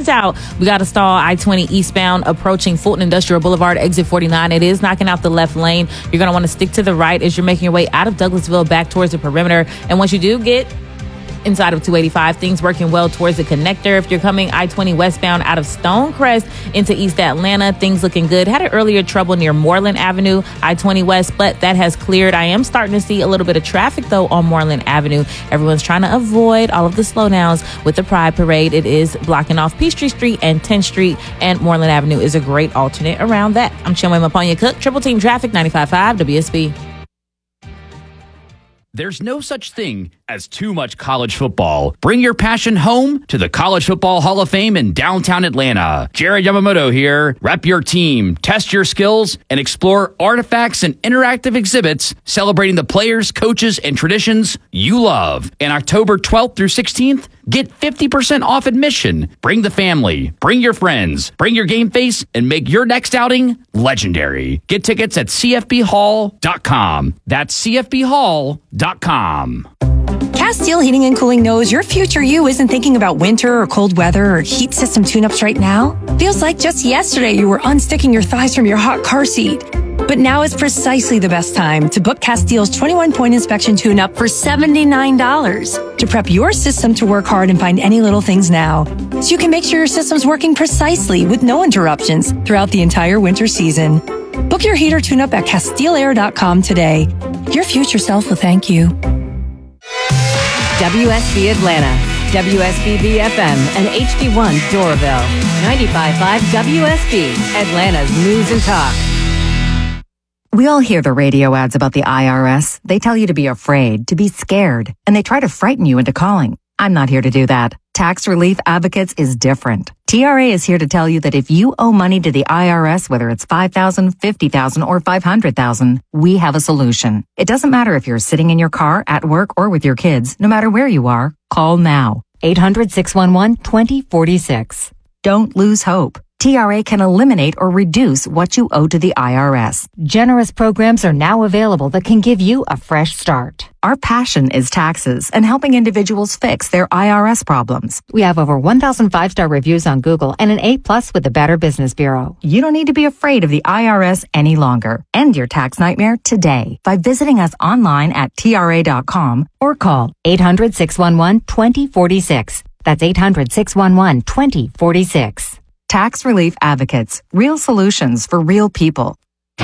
turns out we got a stall I-20 eastbound approaching Fulton Industrial Boulevard, exit 49. It is knocking out the left lane. You're going to want to stick to the right as you're making your way out of Douglasville back towards the perimeter. And once you do get inside of 285, things working well towards the connector. If you're coming I-20 westbound out of Stonecrest into East Atlanta, things looking good. Had an earlier trouble near Moreland Avenue, I-20 west, but that has cleared. I am starting to see a little bit of traffic, though, on Moreland Avenue. Everyone's trying to avoid all of the slowdowns with the Pride Parade. It is blocking off Peachtree Street and 10th Street, and Moreland Avenue is a great alternate around that. I'm Chinwe Maponya-Cook, Triple Team Traffic, 95.5 WSB. There's no such thing as too much college football. Bring your passion home to the College Football Hall of Fame in downtown Atlanta. Jared Yamamoto here. Rep your team, test your skills, and explore artifacts and interactive exhibits celebrating the players, coaches, and traditions you love. And October 12th through 16th, get 50% off admission. Bring the family, bring your friends, bring your game face, and make your next outing legendary. Get tickets at cfbhall.com. That's cfbhall.com. Castile Heating and Cooling knows your future you isn't thinking about winter or cold weather or heat system tune-ups right now. Feels like just yesterday you were unsticking your thighs from your hot car seat. But now is precisely the best time to book Castile's 21-point inspection tune-up for $79 to prep your system to work hard and find any little things now, so you can make sure your system's working precisely with no interruptions throughout the entire winter season. Book your heater tune-up at CastileAir.com today. Your future self will thank you. WSB Atlanta, WSB FM, and HD1 Doraville. 95.5 WSB, Atlanta's News and Talk. We all hear the radio ads about the IRS. They tell you to be afraid, to be scared, and they try to frighten you into calling. I'm not here to do that. Tax Relief Advocates is different. TRA is here to tell you that if you owe money to the IRS, whether it's $5,000, $50,000, or $500,000, we have a solution. It doesn't matter if you're sitting in your car, at work, or with your kids. No matter where you are, call now. 800-611-2046. Don't lose hope. TRA can eliminate or reduce what you owe to the IRS. Generous programs are now available that can give you a fresh start. Our passion is taxes and helping individuals fix their IRS problems. We have over 1,000 5-star reviews on Google and an A+ with the Better Business Bureau. You don't need to be afraid of the IRS any longer. End your tax nightmare today by visiting us online at TRA.com or call 800-611-2046. That's 800-611-2046. Tax Relief Advocates. Real solutions for real people.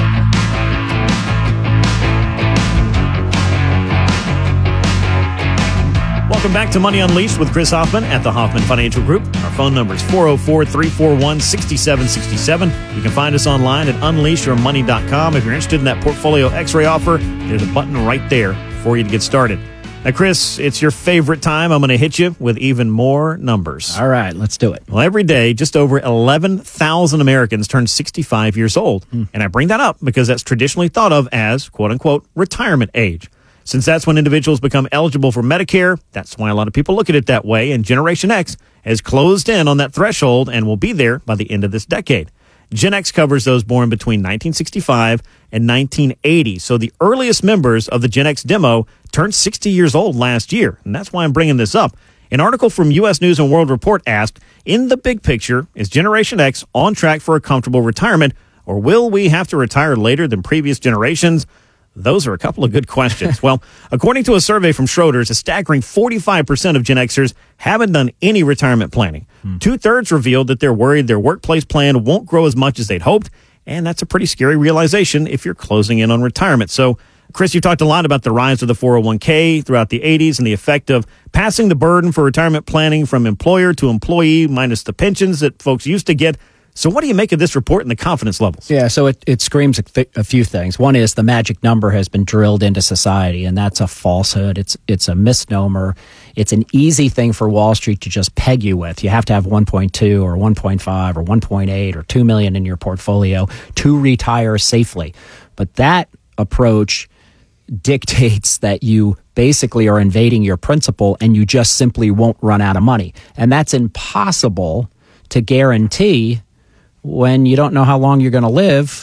Welcome back to Money Unleashed with Chris Hoffman at the Hoffman Financial Group. Our phone number is 404-341-6767. You can find us online at unleashyourmoney.com. If you're interested in that portfolio x-ray offer, there's a button right there for you to get started. Now, Chris, it's your favorite time. I'm going to hit you with even more numbers. All right, let's do it. Well, every day, just over 11,000 Americans turn 65 years old. And I bring that up because that's traditionally thought of as, quote-unquote, retirement age. Since that's when individuals become eligible for Medicare, that's why a lot of people look at it that way, and Generation X has closed in on that threshold and will be there by the end of this decade. Gen X covers those born between 1965 and 1980. So the earliest members of the Gen X demo turned 60 years old last year. And that's why I'm bringing this up. An article from U.S. News and World Report asked, in the big picture, is Generation X on track for a comfortable retirement, or will we have to retire later than previous generations? Those are a couple of good questions. Well, according to a survey from Schroders, a staggering 45% of Gen Xers haven't done any retirement planning. 2/3 revealed that they're worried their workplace plan won't grow as much as they'd hoped, and that's a pretty scary realization if you're closing in on retirement. So, Chris, you talked a lot about the rise of the 401k throughout the 80s and the effect of passing the burden for retirement planning from employer to employee minus the pensions that folks used to get. So what do you make of this report and the confidence levels? Yeah, so it screams a few things. One is the magic number has been drilled into society, and that's a falsehood. It's a misnomer. It's an easy thing for Wall Street to just peg you with. You have to have 1.2 or 1.5 or 1.8 or 2 million in your portfolio to retire safely. But that approach dictates that you basically are invading your principal and you just simply won't run out of money. And that's impossible to guarantee when you don't know how long you're going to live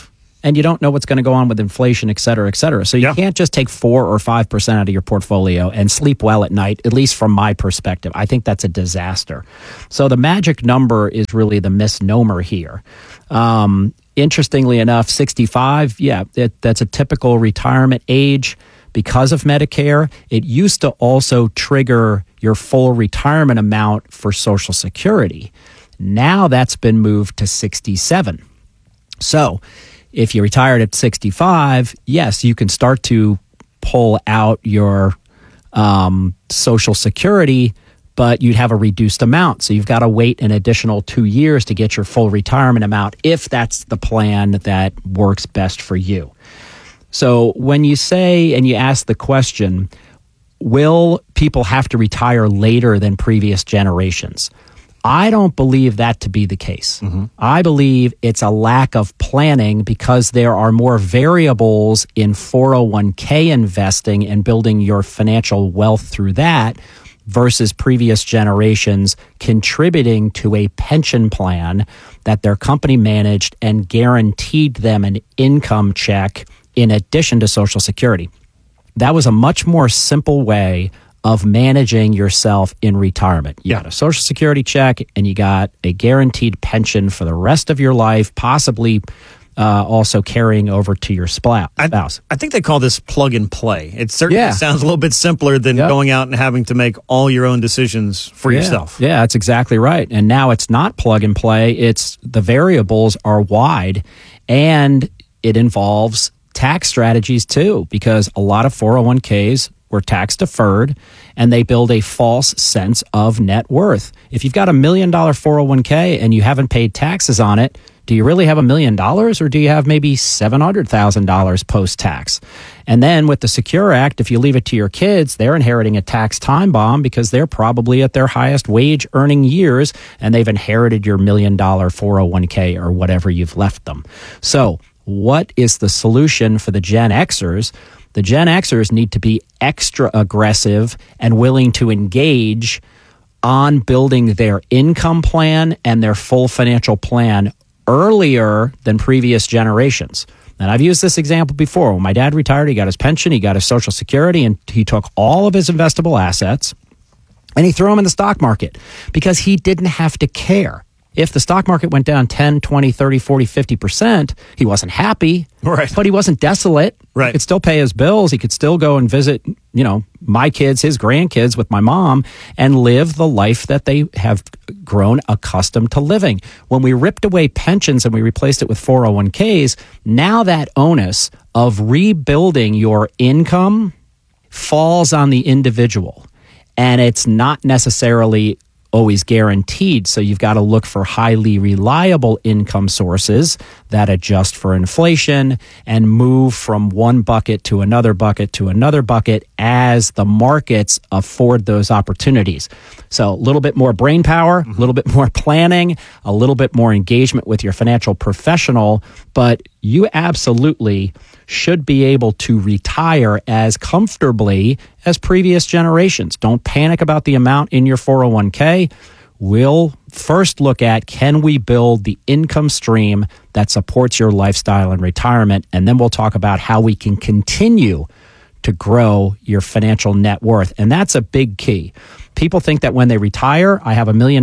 and you don't know what's going to go on with inflation, et cetera, et cetera. So you can't just take 4 or 5% out of your portfolio and sleep well at night, at least from my perspective. I think that's a disaster. So the magic number is really the misnomer here. Interestingly enough, 65, that's a typical retirement age because of Medicare. It used to also trigger your full retirement amount for Social Security. Now that's been moved to 67. So if you retired at 65, yes, you can start to pull out your Social Security, but you'd have a reduced amount. So you've got to wait an additional 2 years to get your full retirement amount if that's the plan that works best for you. So when you say and you ask the question, will people have to retire later than previous generations? I don't believe that to be the case. I believe it's a lack of planning because there are more variables in 401k investing and building your financial wealth through that versus previous generations contributing to a pension plan that their company managed and guaranteed them an income check in addition to Social Security. That was a much more simple way of managing yourself in retirement. You got a Social Security check and you got a guaranteed pension for the rest of your life, possibly also carrying over to your spouse. I think they call this plug and play. It certainly sounds a little bit simpler than going out and having to make all your own decisions for yourself. Yeah, that's exactly right. And now it's not plug and play. It's the variables are wide, and it involves tax strategies too, because a lot of 401ks were tax deferred and they build a false sense of net worth. If you've got $1 million 401k and you haven't paid taxes on it, do you really have $1 million, or do you have maybe $700,000 post-tax? And then with the Secure Act, if you leave it to your kids, they're inheriting a tax time bomb because they're probably at their highest wage earning years and they've inherited your $1 million 401k or whatever you've left them. So what is the solution for the Gen Xers? The Gen Xers need to be extra aggressive and willing to engage on building their income plan and their full financial plan earlier than previous generations. And I've used this example before. When my dad retired, he got his pension, he got his Social Security, and he took all of his investable assets and he threw them in the stock market because he didn't have to care. If the stock market went down 10, 20, 30, 40, 50%, he wasn't happy, but he wasn't desolate. He could still pay his bills. He could still go and visit, my kids, his grandkids with my mom and live the life that they have grown accustomed to living. When we ripped away pensions and we replaced it with 401ks, now that onus of rebuilding your income falls on the individual. And it's not necessarily always guaranteed. So you've got to look for highly reliable income sources that adjust for inflation and move from one bucket to another bucket to another bucket as the markets afford those opportunities. So a little bit more brain power, a little bit more planning, a little bit more engagement with your financial professional, but you absolutely should be able to retire as comfortably as previous generations. Don't panic about the amount in your 401k. We'll first look at, can we build the income stream that supports your lifestyle and retirement? And then we'll talk about how we can continue to grow your financial net worth. And that's a big key. People think that when they retire, I have $1 million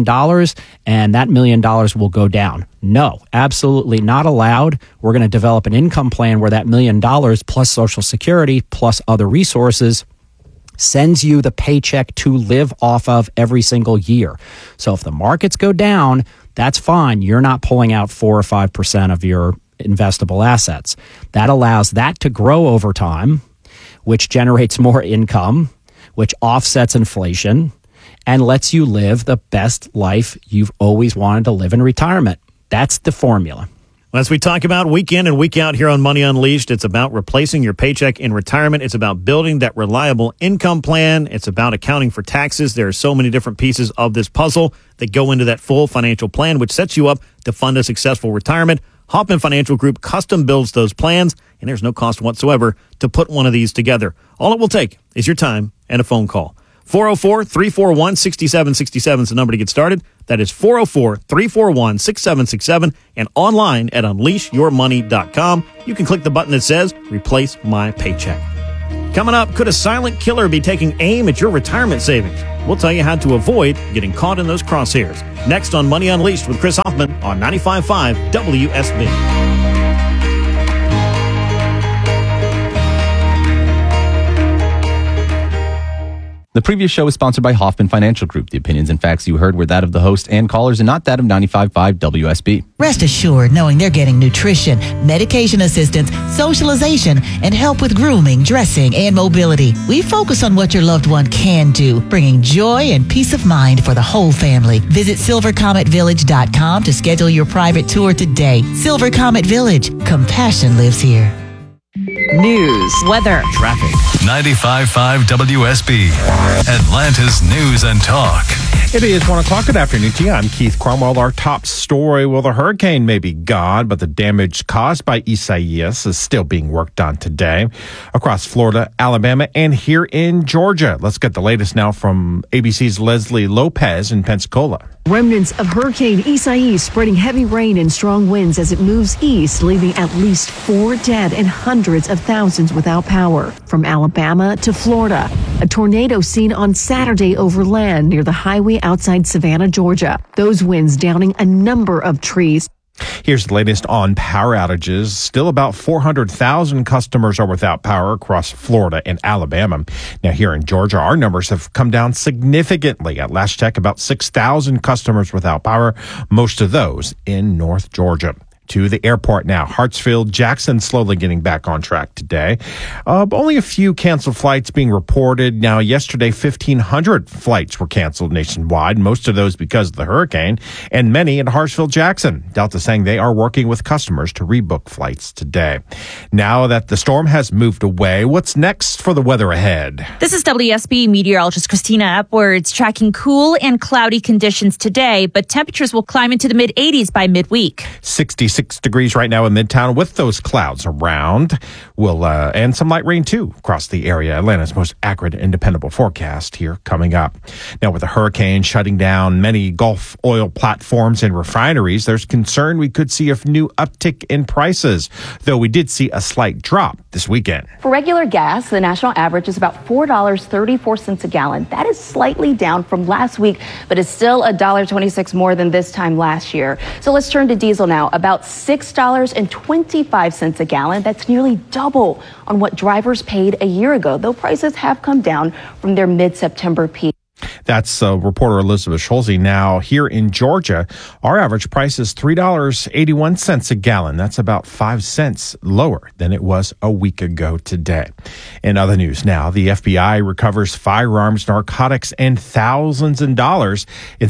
and that $1 million will go down. No, absolutely not allowed. We're going to develop an income plan where that $1 million plus Social Security plus other resources sends you the paycheck to live off of every single year. So if the markets go down, that's fine. You're not pulling out 4 or 5% of your investable assets. That allows that to grow over time, which generates more income, which offsets inflation, and lets you live the best life you've always wanted to live in retirement. That's the formula. As we talk about week in and week out here on Money Unleashed, it's about replacing your paycheck in retirement. It's about building that reliable income plan. It's about accounting for taxes. There are so many different pieces of this puzzle that go into that full financial plan, which sets you up to fund a successful retirement. Hoffman Financial Group custom builds those plans, and there's no cost whatsoever to put one of these together. All it will take is your time and a phone call. 404-341-6767 is the number to get started. That is 404-341-6767 and online at unleashyourmoney.com. You can click the button that says Replace My Paycheck. Coming up, could a silent killer be taking aim at your retirement savings? We'll tell you how to avoid getting caught in those crosshairs. Next on Money Unleashed with Chris Hoffman on 95.5 WSB. The previous show was sponsored by Hoffman Financial Group. The opinions and facts you heard were that of the host and callers and not that of 95.5 WSB. Rest assured knowing they're getting nutrition, medication assistance, socialization, and help with grooming, dressing, and mobility. We focus on what your loved one can do, bringing joy and peace of mind for the whole family. Visit silvercometvillage.com to schedule your private tour today. Silver Comet Village. Compassion lives here. News, weather, Traffic. 95.5 WSB, Atlanta's News and Talk. It is 1 o'clock. Good afternoon to you. I'm Keith Cromwell. Our top story, well, the hurricane may be gone, but the damage caused by Isaias is still being worked on today across Florida, Alabama, and here in Georgia. Let's get the latest now from ABC's Leslie Lopez in Pensacola. Remnants of Hurricane Isaias spreading heavy rain and strong winds as it moves east, leaving at least 4 dead and hundreds of thousands without power. From Alabama to Florida, a tornado seen on Saturday over land near the highway outside Savannah, Georgia. Those winds downing a number of trees. Here's the latest on power outages. Still about 400,000 customers are without power across Florida and Alabama. Now here in Georgia, our numbers have come down significantly. At last check, about 6,000 customers without power, most of those in North Georgia. To the airport now. Hartsfield, Jackson slowly getting back on track today. Only a few canceled flights being reported. Now, yesterday, 1,500 flights were canceled nationwide, most of those because of the hurricane, and many at Hartsfield, Jackson. Delta saying they are working with customers to rebook flights today. Now that the storm has moved away, what's next for the weather ahead? This is WSB meteorologist Christina Upwards tracking cool and cloudy conditions today, but temperatures will climb into the mid-80s by midweek. 66 degrees right now in Midtown with those clouds around. And some light rain too across the area. Atlanta's most accurate and dependable forecast here coming up. Now with the hurricane shutting down many Gulf oil platforms and refineries, there's concern we could see a new uptick in prices, though we did see a slight drop this weekend. For regular gas, the national average is about $4.34 a gallon. That is slightly down from last week, but is still $1.26 more than this time last year. So let's turn to diesel now. About $6.25 a gallon. That's nearly double on what drivers paid a year ago, though prices have come down from their mid-September peak. That's reporter Elizabeth Schulze. Now, here in Georgia, our average price is $3.81 a gallon. That's about 5 cents lower than it was a week ago today. In other news now, the FBI recovers firearms, narcotics, and thousands of dollars in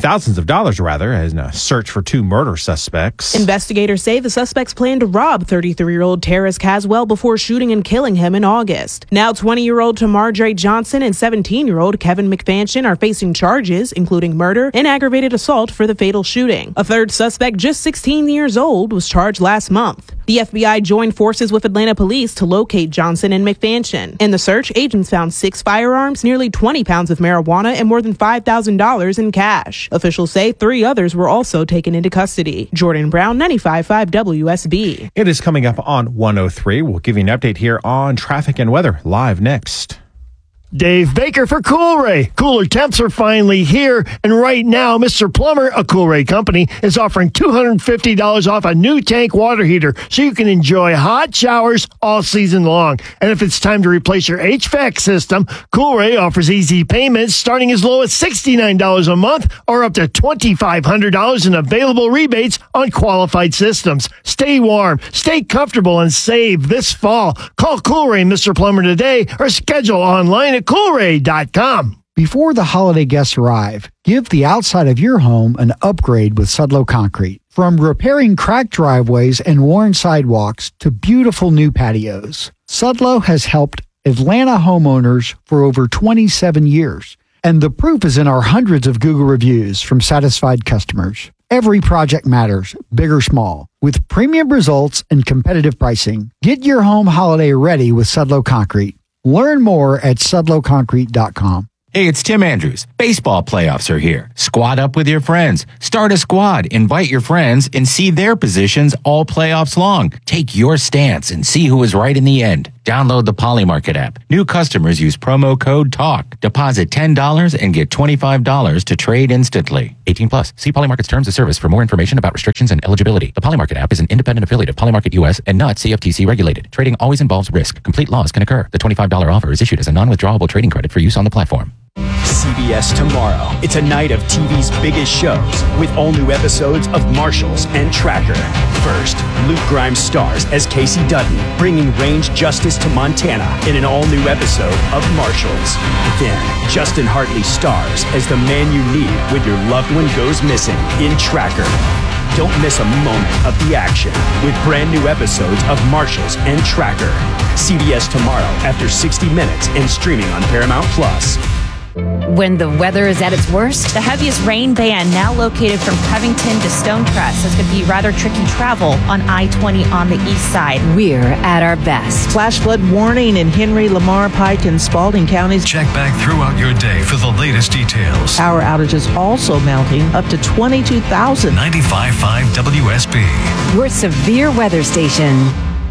a search for 2 murder suspects. Investigators say the suspects planned to rob 33-year-old Terrace Caswell before shooting and killing him in August. Now 20-year-old Tamar Dre Johnson and 17-year-old Kevin McFanchen are facing charges, including murder and aggravated assault for the fatal shooting. A third suspect, just 16 years old, was charged last month. The FBI joined forces with Atlanta police to locate Johnson and McFanchen. In the search, agents found 6 firearms, nearly 20 pounds of marijuana, and more than $5,000 in cash. Officials say 3 others were also taken into custody. Jordan Brown, 95.5 WSB. It is coming up on 103. We'll give you an update here on traffic and weather live next. Dave Baker for Coolray. Cooler temps are finally here, and right now, Mr. Plumber, a Coolray company, is offering $250 off a new tank water heater so you can enjoy hot showers all season long. And if it's time to replace your HVAC system, Coolray offers easy payments starting as low as $69 a month or up to $2,500 in available rebates on qualified systems. Stay warm, stay comfortable, and save this fall. Call Coolray Mr. Plumber today or schedule online at Coolray.com. Before the holiday guests arrive, give the outside of your home an upgrade with Sudlow Concrete. From repairing cracked driveways and worn sidewalks to beautiful new patios, Sudlow has helped Atlanta homeowners for over 27 years. And the proof is in our hundreds of Google reviews from satisfied customers. Every project matters, big or small. With premium results and competitive pricing, get your home holiday ready with Sudlow Concrete. Learn more at sudlowconcrete.com. Hey, it's Tim Andrews. Baseball playoffs are here. Squad up with your friends. Start a squad, invite your friends, and see their positions all playoffs long. Take your stance and see who is right in the end. Download the Polymarket app. New customers use promo code TALK. Deposit $10 and get $25 to trade instantly. 18 plus. See Polymarket's terms of service for more information about restrictions and eligibility. The Polymarket app is an independent affiliate of Polymarket US and not CFTC regulated. Trading always involves risk. Complete loss can occur. The $25 offer is issued as a non-withdrawable trading credit for use on the platform. CBS Tomorrow. It's a night of TV's biggest shows with all new episodes of Marshals and Tracker. First, Luke Grimes stars as Casey Dutton, bringing range justice to Montana in an all-new episode of Marshals. Then, Justin Hartley stars as the man you need when your loved one goes missing in Tracker. Don't miss a moment of the action with brand new episodes of Marshals and Tracker. CBS Tomorrow after 60 Minutes and streaming on Paramount Plus. When the weather is at its worst, the heaviest rain band now located from Covington to Stonecrest is going to be rather tricky travel on I-20 on the east side. We're at our best. Flash flood warning in Henry, Lamar, Pike, and Spalding counties. Check back throughout your day for the latest details. Power outages also mounting up to 22,000. 95.5 WSB. Your severe weather station.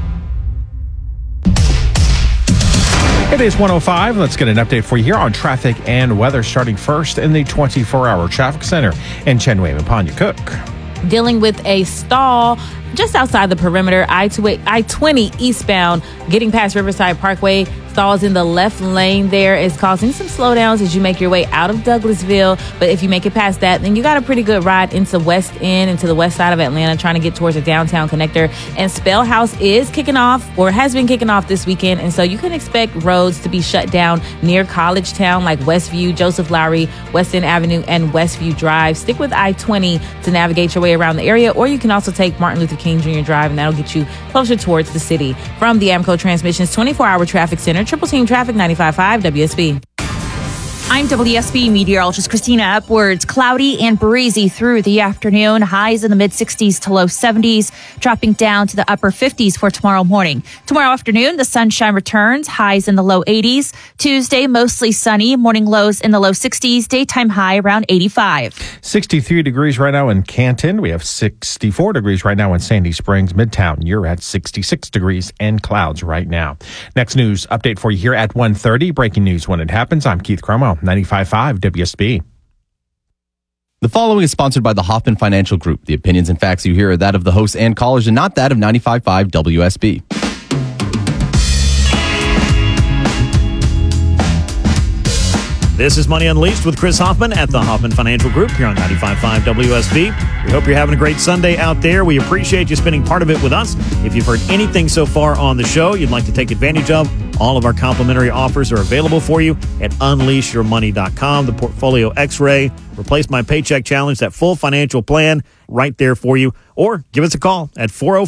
It is 1:05. Let's get an update for you here on traffic and weather, starting first in the 24-hour traffic center in Chenway and Panya Cook. Dealing with a stall just outside the perimeter, I-20 eastbound, getting past Riverside Parkway. Stalls in the left lane there is causing some slowdowns as you make your way out of Douglasville. But if you make it past that, then you got a pretty good ride into West End, into the west side of Atlanta, trying to get towards the downtown connector. And Spell House is kicking off, or has been kicking off this weekend. And so you can expect roads to be shut down near College Town, like Westview, Joseph Lowry, West End Avenue, and Westview Drive. Stick with I-20 to navigate your way around the area, or you can also take Martin Luther King Jr. Drive, and that'll get you closer towards the city. From the Amco Transmissions 24-hour traffic center, Triple Team Traffic, 95.5 WSB. I'm WSB meteorologist Christina Upwards. Cloudy and breezy through the afternoon. Highs in the mid-60s to low 70s, dropping down to the upper 50s for tomorrow morning. Tomorrow afternoon, the sunshine returns. Highs in the low 80s. Tuesday, mostly sunny. Morning lows in the low 60s. Daytime high around 85. 63 degrees right now in Canton. We have 64 degrees right now in Sandy Springs, Midtown. You're at 66 degrees and clouds right now. Next news update for you here at 1:30. Breaking news when it happens. I'm Keith Cromwell. 95.5 WSB. The following is sponsored by the Hoffman Financial Group. The opinions and facts you hear are that of the hosts and callers and not that of 95.5 WSB. This is Money Unleashed with Chris Hoffman at the Hoffman Financial Group here on 95.5 WSB. We hope you're having a great Sunday out there. We appreciate you spending part of it with us. If you've heard anything so far on the show you'd like to take advantage of, all of our complimentary offers are available for you at unleashyourmoney.com. The Portfolio X-Ray, Replace My Paycheck Challenge, that full financial plan right there for you. Or give us a call at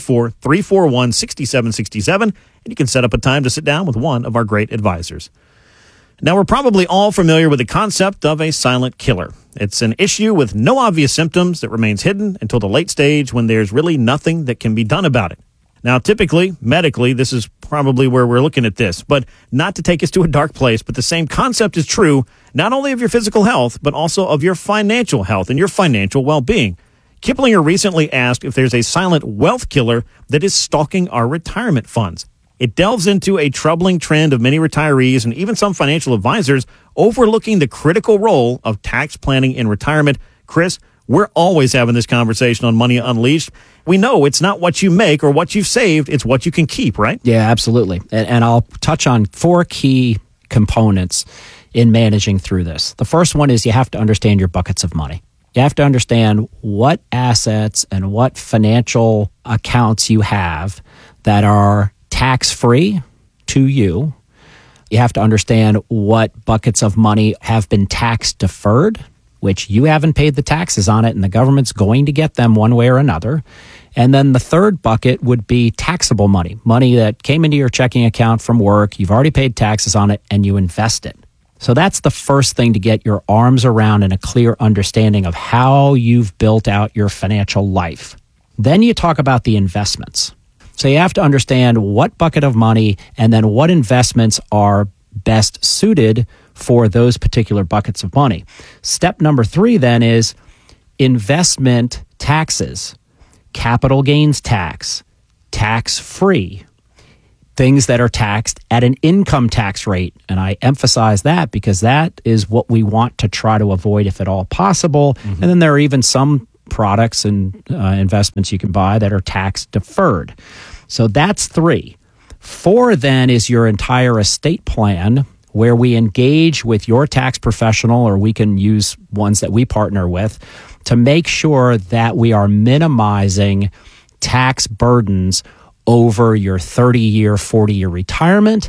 404-341-6767, and you can set up a time to sit down with one of our great advisors. Now, we're probably all familiar with the concept of a silent killer. It's an issue with no obvious symptoms that remains hidden until the late stage when there's really nothing that can be done about it. Now, typically, medically, this is probably where we're looking at this, but not to take us to a dark place, but the same concept is true not only of your physical health, but also of your financial health and your financial well-being. Kiplinger recently asked if there's a silent wealth killer that is stalking our retirement funds. It delves into a troubling trend of many retirees and even some financial advisors overlooking the critical role of tax planning in retirement. Chris, we're always having this conversation on Money Unleashed. We know it's not what you make or what you've saved, it's what you can keep, right? Yeah, absolutely. And I'll touch on 4 key components in managing through this. The first one is you have to understand your buckets of money. You have to understand what assets and what financial accounts you have that are tax-free to you. You have to understand what buckets of money have been tax deferred, which you haven't paid the taxes on it and the government's going to get them one way or another. And then the third bucket would be taxable money, money that came into your checking account from work, you've already paid taxes on it, and you invest it. So that's the first thing to get your arms around and a clear understanding of how you've built out your financial life. Then you talk about the investments. So you have to understand what bucket of money and then what investments are best suited for those particular buckets of money. Step number 3 then is investment taxes, capital gains tax, tax-free, things that are taxed at an income tax rate. And I emphasize that because that is what we want to try to avoid if at all possible. And then there are even some products and investments you can buy that are tax deferred. So that's 3. 4 then is your entire estate plan, where we engage with your tax professional, or we can use ones that we partner with, to make sure that we are minimizing tax burdens over your 30-year, 40-year retirement,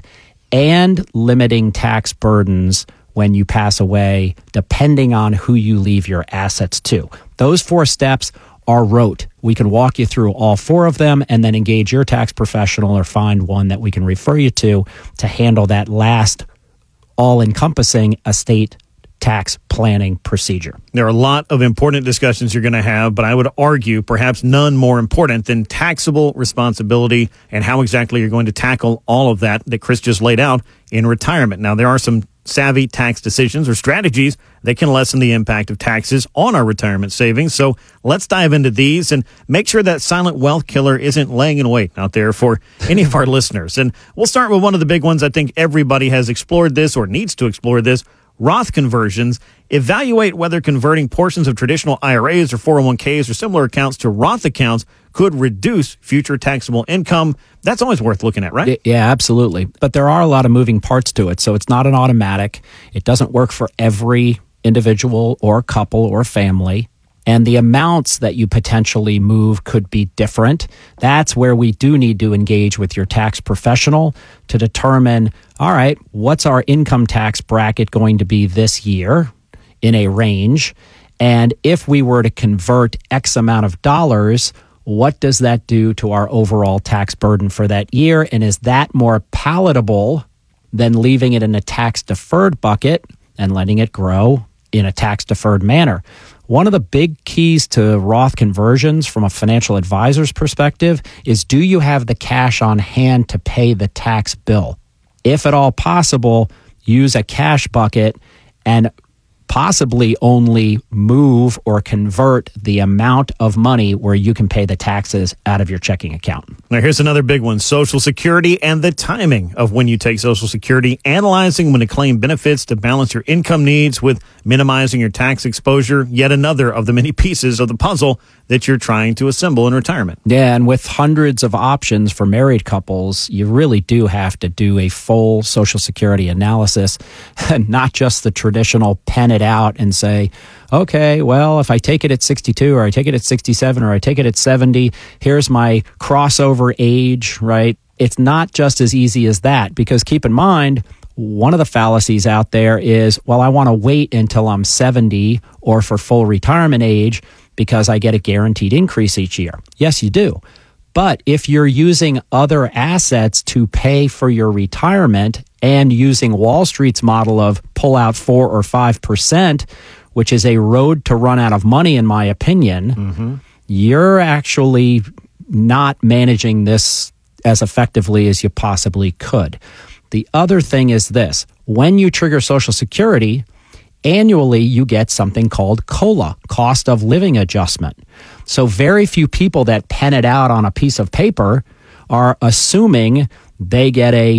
and limiting tax burdens when you pass away, depending on who you leave your assets to. Those 4 steps are rote. We can walk you through all 4 of them and then engage your tax professional or find one that we can refer you to handle that last all-encompassing estate tax planning procedure. There are a lot of important discussions you're going to have, but I would argue perhaps none more important than taxable responsibility and how exactly you're going to tackle all of that Chris just laid out in retirement. Now, there are some savvy tax decisions or strategies that can lessen the impact of taxes on our retirement savings. So let's dive into these and make sure that silent wealth killer isn't laying in wait out there for any of our listeners. And we'll start with one of the big ones. I think everybody has explored this or needs to explore this. Roth conversions. Evaluate whether converting portions of traditional IRAs or 401ks or similar accounts to Roth accounts could reduce future taxable income. That's always worth looking at, right? Yeah, absolutely. But there are a lot of moving parts to it. So it's not an automatic. It doesn't work for every individual or couple or family. And the amounts that you potentially move could be different. That's where we do need to engage with your tax professional to determine, all right, what's our income tax bracket going to be this year in a range? And if we were to convert X amount of dollars, what does that do to our overall tax burden for that year? And is that more palatable than leaving it in a tax deferred bucket and letting it grow in a tax deferred manner? One of the big keys to Roth conversions from a financial advisor's perspective is, do you have the cash on hand to pay the tax bill? If at all possible, use a cash bucket and possibly only move or convert the amount of money where you can pay the taxes out of your checking account. Now, here's another big one: Social Security and the timing of when you take Social Security, analyzing when to claim benefits to balance your income needs with minimizing your tax exposure. Yet another of the many pieces of the puzzle that you're trying to assemble in retirement. Yeah, and with hundreds of options for married couples, you really do have to do a full Social Security analysis, not just the traditional pen it out and say, okay, well, if I take it at 62 or I take it at 67 or I take it at 70, here's my crossover age, right? It's not just as easy as that, because keep in mind, one of the fallacies out there is, well, I want to wait until I'm 70 or for full retirement age because I get a guaranteed increase each year. Yes, you do. But if you're using other assets to pay for your retirement and using Wall Street's model of pull out 4 or 5%, which is a road to run out of money, in my opinion, you're actually not managing this as effectively as you possibly could. The other thing is this: when you trigger Social Security, annually you get something called COLA, cost of living adjustment. So very few people that pen it out on a piece of paper are assuming they get a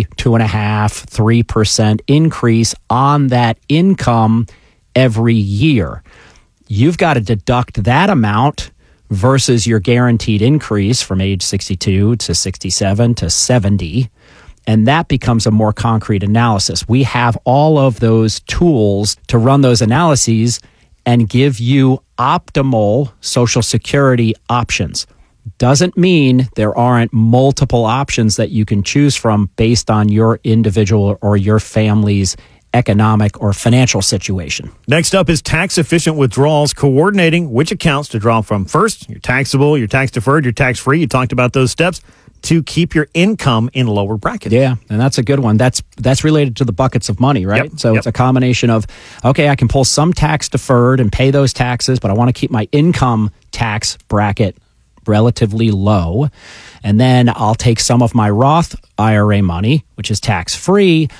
2.5%, 3% increase on that income every year. You've got to deduct that amount versus your guaranteed increase from age 62 to 67 to 70. And that becomes a more concrete analysis. We have all of those tools to run those analyses and give you optimal Social Security options. Doesn't mean there aren't multiple options that you can choose from based on your individual or your family's economic or financial situation. Next up is tax-efficient withdrawals, coordinating which accounts to draw from first: your taxable, your tax-deferred, your tax-free. You talked about those steps to keep your income in lower brackets. Yeah, and that's a good one. That's related to the buckets of money, right? Yep, so it's a combination of, okay, I can pull some tax deferred and pay those taxes, but I want to keep my income tax bracket relatively low. And then I'll take some of my Roth IRA money, which is tax-free,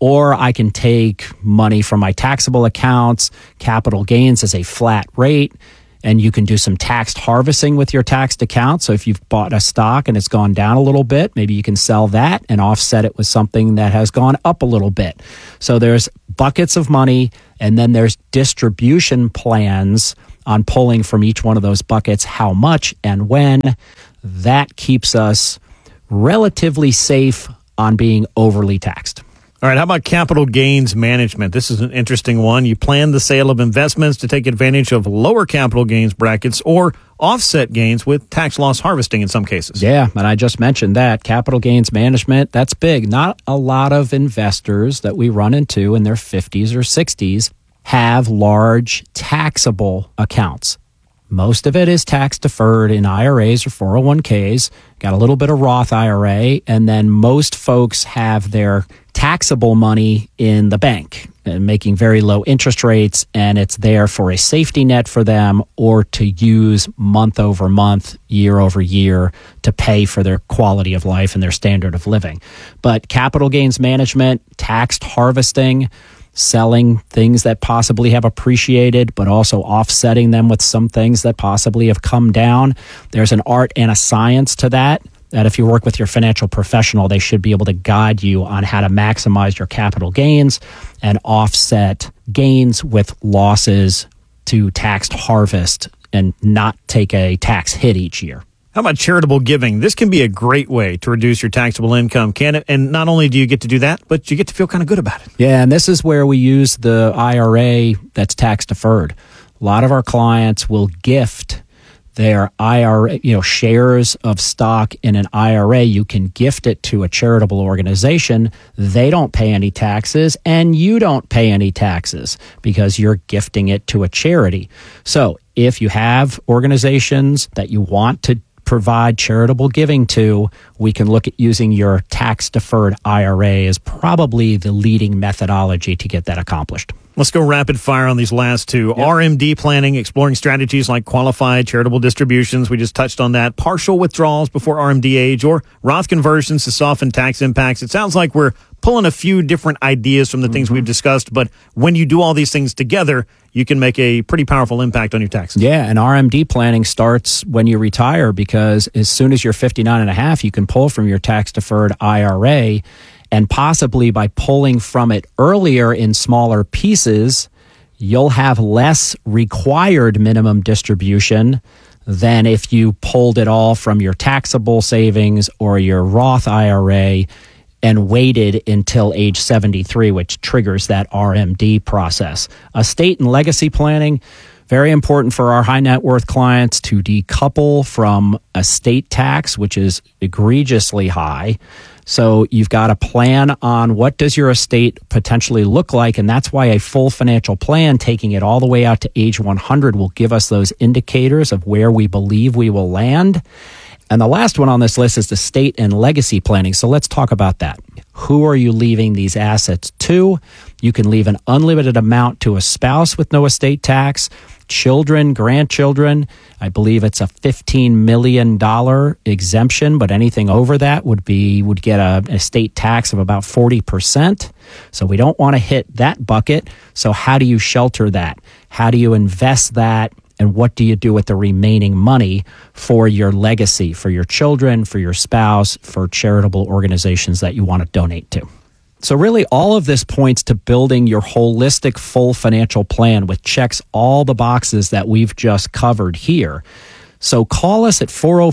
or I can take money from my taxable accounts. Capital gains is a flat rate, and you can do some taxed harvesting with your taxed account. So if you've bought a stock and it's gone down a little bit, maybe you can sell that and offset it with something that has gone up a little bit. So there's buckets of money, and then there's distribution plans on pulling from each one of those buckets how much and when. That keeps us relatively safe on being overly taxed. All right, how about capital gains management? This is an interesting one. You plan the sale of investments to take advantage of lower capital gains brackets or offset gains with tax loss harvesting in some cases. Yeah, and I just mentioned that. Capital gains management, that's big. Not a lot of investors that we run into in their 50s or 60s have large taxable accounts. Most of it is tax deferred in IRAs or 401ks, got a little bit of Roth IRA, and then most folks have their taxable money in the bank and making very low interest rates, and it's there for a safety net for them or to use month over month, year over year to pay for their quality of life and their standard of living. But capital gains management, taxed harvesting, selling things that possibly have appreciated, but also offsetting them with some things that possibly have come down. There's an art and a science to that if you work with your financial professional, they should be able to guide you on how to maximize your capital gains and offset gains with losses to taxed harvest and not take a tax hit each year. How about charitable giving? This can be a great way to reduce your taxable income, can it? And not only do you get to do that, but you get to feel kind of good about it. Yeah, and this is where we use the IRA that's tax deferred. A lot of our clients will gift their IRA, shares of stock in an IRA. You can gift it to a charitable organization. They don't pay any taxes, and you don't pay any taxes because you're gifting it to a charity. So if you have organizations that you want to provide charitable giving to, we can look at using your tax-deferred IRA as probably the leading methodology to get that accomplished. Let's go rapid fire on these last two. Yep. RMD planning, exploring strategies like qualified charitable distributions. We just touched on that. Partial withdrawals before RMD age or Roth conversions to soften tax impacts. It sounds like we're pulling a few different ideas from the things we've discussed, but when you do all these things together, you can make a pretty powerful impact on your taxes. Yeah, and RMD planning starts when you retire because as soon as you're 59 and a half, you can pull from your tax-deferred IRA, and possibly by pulling from it earlier in smaller pieces, you'll have less required minimum distribution than if you pulled it all from your taxable savings or your Roth IRA and waited until age 73, which triggers that RMD process. Estate and legacy planning, very important for our high net worth clients to decouple from estate tax, which is egregiously high. So you've got to plan on what does your estate potentially look like, and that's why a full financial plan, taking it all the way out to age 100, will give us those indicators of where we believe we will land. And the last one on this list is estate and legacy planning. So let's talk about that. Who are you leaving these assets to? You can leave an unlimited amount to a spouse with no estate tax, children, grandchildren. I believe it's a $15 million exemption, but anything over that would get an estate tax of about 40%. So we don't want to hit that bucket. So how do you shelter that? How do you invest that? And what do you do with the remaining money for your legacy, for your children, for your spouse, for charitable organizations that you want to donate to? So really, all of this points to building your holistic, full financial plan, which checks all the boxes that we've just covered here. So call us at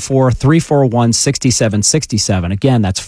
404-341-6767. Again, that's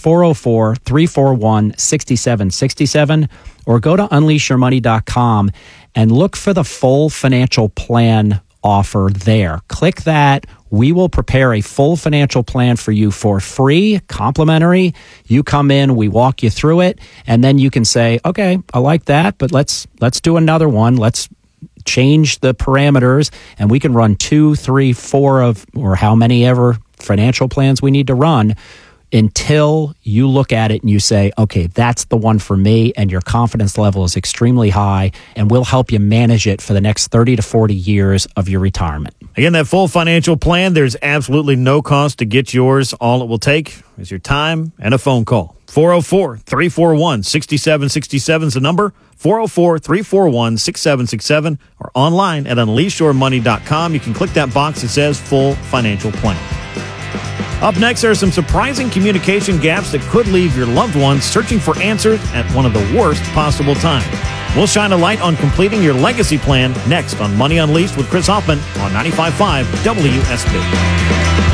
404-341-6767. Or go to unleashyourmoney.com and look for the full financial plan offer there. Click that. We will prepare a full financial plan for you for free, complimentary. You come in, we walk you through it, and then you can say, okay, I like that, but let's do another one. Let's change the parameters, and we can run 2, 3, 4 of, or how many ever financial plans we need to run until you look at it and you say, okay, that's the one for me, and your confidence level is extremely high, and we'll help you manage it for the next 30 to 40 years of your retirement. Again, that full financial plan, there's absolutely no cost to get yours. All it will take is your time and a phone call. 404-341-6767 is the number. 404-341-6767 or online at unleashyourmoney.com. You can click that box that says full financial plan. Up next, there are some surprising communication gaps that could leave your loved ones searching for answers at one of the worst possible times. We'll shine a light on completing your legacy plan next on Money Unleashed with Chris Hoffman on 95.5 WSB.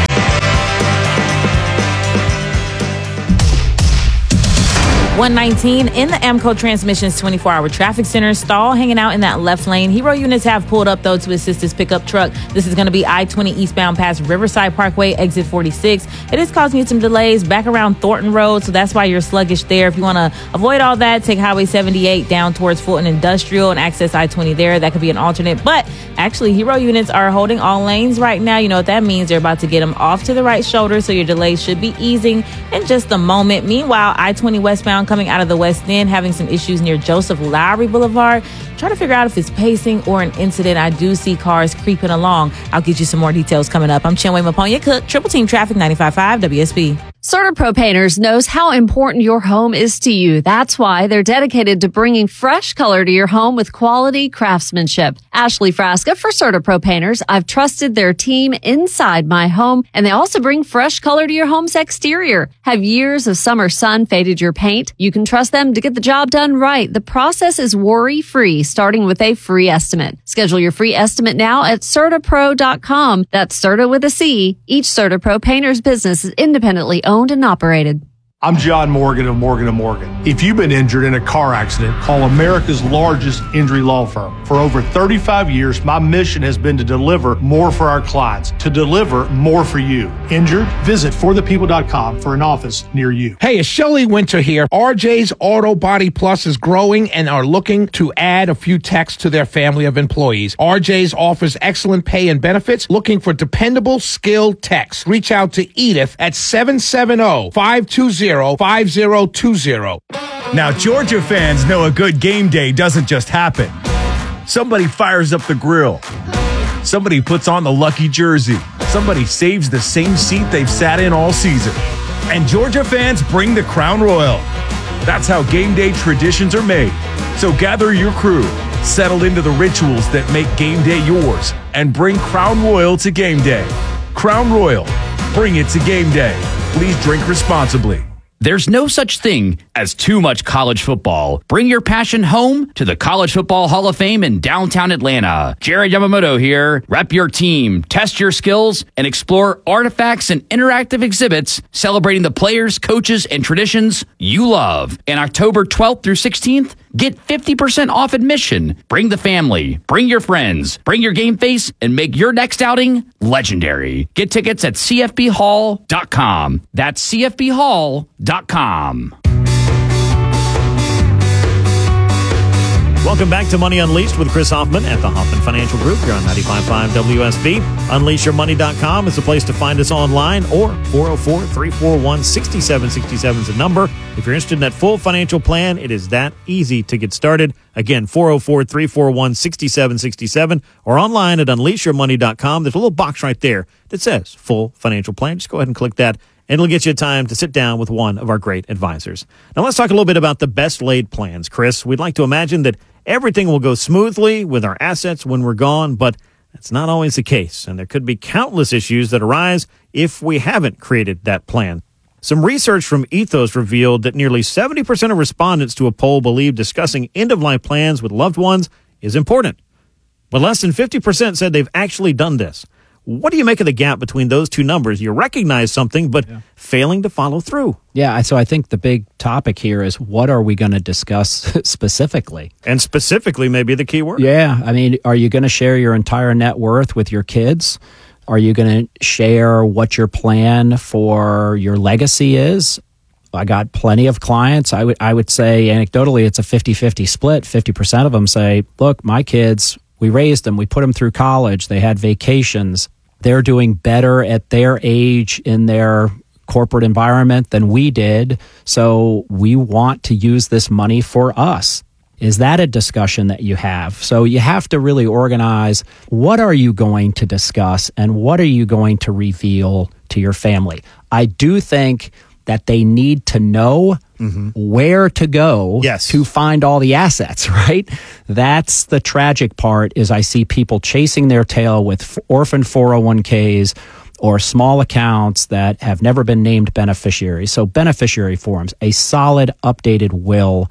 119 in the AMCO Transmissions 24-hour traffic center stall, hanging out in that left lane. Hero units have pulled up, though, to assist this pickup truck. This is going to be I-20 eastbound past Riverside Parkway, exit 46. It is causing you some delays back around Thornton Road, so that's why you're sluggish there. If you want to avoid all that, take Highway 78 down towards Fulton Industrial and access I-20 there. That could be an alternate. But actually, Hero units are holding all lanes right now. You know what that means. They're about to get them off to the right shoulder, so your delays should be easing in just a moment. Meanwhile, I-20 westbound coming out of the West End, having some issues near Joseph Lowry Boulevard. Try to figure out if it's pacing or an incident. I do see cars creeping along. I'll get you some more details coming up. I'm Chinwe Maponya Cook, Triple Team Traffic 95.5 WSB. CertaPro Painters knows how important your home is to you. That's why they're dedicated to bringing fresh color to your home with quality craftsmanship. Ashley Frasca for CertaPro Painters. I've trusted their team inside my home, and they also bring fresh color to your home's exterior. Have years of summer sun faded your paint? You can trust them to get the job done right. The process is worry-free, starting with a free estimate. Schedule your free estimate now at CertaPro.com. That's Certa with a C. Each CertaPro Painters business is independently owned and operated. I'm John Morgan of Morgan & Morgan. If you've been injured in a car accident, call America's largest injury law firm. For over 35 years, my mission has been to deliver more for our clients, to deliver more for you. Injured? Visit forthepeople.com for an office near you. Hey, it's Shelley Winter here. RJ's Auto Body Plus is growing and are looking to add a few techs to their family of employees. RJ's offers excellent pay and benefits, looking for dependable, skilled techs. Reach out to Edith at 770-520-5020. Now, Georgia fans know a good game day doesn't just happen. Somebody fires up the grill. Somebody puts on the lucky jersey. Somebody saves the same seat they've sat in all season. And Georgia fans bring the Crown Royal. That's how game day traditions are made. So gather your crew, settle into the rituals that make game day yours, and bring Crown Royal to game day. Crown Royal, bring it to game day. Please drink responsibly. There's no such thing as too much college football. Bring your passion home to the College Football Hall of Fame in downtown Atlanta. Jared Yamamoto here. Rep your team, test your skills, and explore artifacts and interactive exhibits celebrating the players, coaches, and traditions you love. And October 12th through 16th, get 50% off admission. Bring the family, bring your friends, bring your game face, and make your next outing legendary. Get tickets at cfbhall.com. That's cfbhall.com. Welcome back to Money Unleashed with Chris Hoffman at the Hoffman Financial Group. You're on 95.5 WSB. Unleashyourmoney.com is the place to find us online, or 404-341-6767 is the number. If you're interested in that full financial plan, it is that easy to get started. Again, 404-341-6767 or online at unleashyourmoney.com. There's a little box right there that says full financial plan. Just go ahead and click that, and it'll get you time to sit down with one of our great advisors. Now, let's talk a little bit about the best laid plans, Chris. We'd like to imagine that everything will go smoothly with our assets when we're gone, but that's not always the case, and there could be countless issues that arise if we haven't created that plan. Some research from Ethos revealed that nearly 70% of respondents to a poll believe discussing end-of-life plans with loved ones is important, but less than 50% said they've actually done this. What do you make of the gap between those two numbers? You recognize something, but failing to follow through. Yeah, so I think the big topic here is, what are we going to discuss specifically? And specifically may be the key word. Yeah, I mean, are you going to share your entire net worth with your kids? Are you going to share what your plan for your legacy is? I got plenty of clients. I would say anecdotally it's a 50-50 split. 50% of them say, look, my kids, we raised them, we put them through college, they had vacations. They're doing better at their age in their corporate environment than we did, so we want to use this money for us. Is that a discussion that you have? So you have to really organize, what are you going to discuss and what are you going to reveal to your family? I do think that they need to know where to go to find all the assets, right? That's the tragic part is I see people chasing their tail with orphan 401ks or small accounts that have never been named beneficiaries. So beneficiary forms, a solid updated will